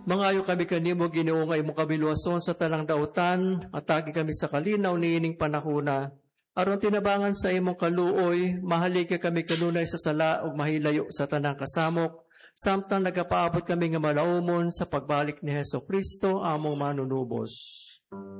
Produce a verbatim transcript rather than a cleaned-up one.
Mangayo kami kanimo, Ginoo, nga imong kabiluwason sa tanang dautan, atagi kami sa kalinaw niining panahuna. Aron tinabangan sa imong kaluoy, mahaligi kami kanunay sa sala ug mahilayo sa tanang kasamok, samtang nagapaabot kami nga malaumon sa pagbalik ni Hesus Kristo among manunubos.